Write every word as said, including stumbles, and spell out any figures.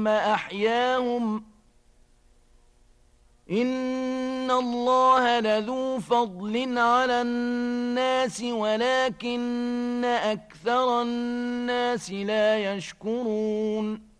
ثم أحياهم إن الله لذو فضل على الناس ولكن أكثر الناس لا يشكرون